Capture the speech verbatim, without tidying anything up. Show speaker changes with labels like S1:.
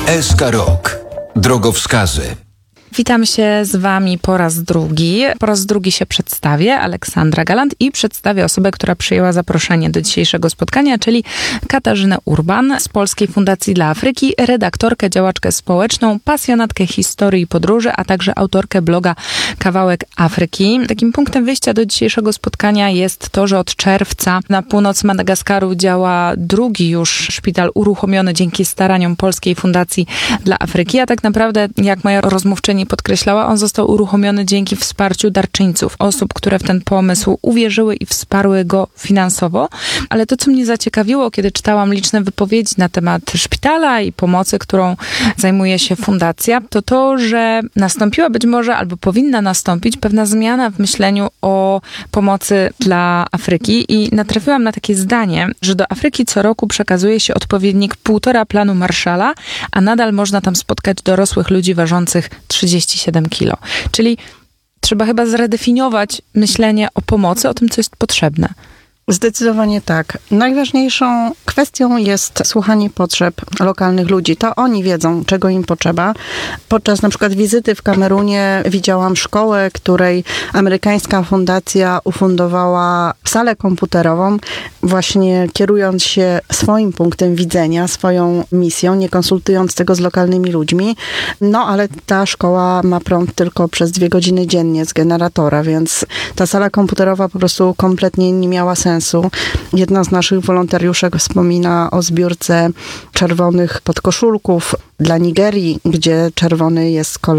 S1: S K Rok. Drogowskazy.
S2: Witam się z wami po raz drugi. Po raz drugi się przedstawię, Aleksandra Galant, i przedstawię osobę, która przyjęła zaproszenie do dzisiejszego spotkania, czyli Katarzynę Urban z Polskiej Fundacji dla Afryki, redaktorkę, działaczkę społeczną, pasjonatkę historii i podróży, a także autorkę bloga Kawałek Afryki. Takim punktem wyjścia do dzisiejszego spotkania jest to, że od czerwca na północy Madagaskaru działa drugi już szpital uruchomiony dzięki staraniom Polskiej Fundacji dla Afryki, a tak naprawdę, jak moja rozmówczyni podkreślała, on został uruchomiony dzięki wsparciu darczyńców, osób, które w ten pomysł uwierzyły i wsparły go finansowo. Ale to, co mnie zaciekawiło, kiedy czytałam liczne wypowiedzi na temat szpitala i pomocy, którą zajmuje się fundacja, to to, że nastąpiła być może, albo powinna nastąpić pewna zmiana w myśleniu o pomocy dla Afryki, i natrafiłam na takie zdanie, że do Afryki co roku przekazuje się odpowiednik półtora planu Marshalla, a nadal można tam spotkać dorosłych ludzi ważących trzydzieści siedem kilo. Czyli trzeba chyba zredefiniować myślenie o pomocy, o tym, co jest potrzebne.
S3: Zdecydowanie tak. Najważniejszą kwestią jest słuchanie potrzeb lokalnych ludzi. To oni wiedzą, czego im potrzeba. Podczas na przykład wizyty w Kamerunie widziałam szkołę, której amerykańska fundacja ufundowała salę komputerową, właśnie kierując się swoim punktem widzenia, swoją misją, nie konsultując tego z lokalnymi ludźmi. No, ale ta szkoła ma prąd tylko przez dwie godziny dziennie z generatora, więc ta sala komputerowa po prostu kompletnie nie miała sensu. Jedna z naszych wolontariuszek wspomina o zbiórce czerwonych podkoszulków dla Nigerii, gdzie czerwony jest kolor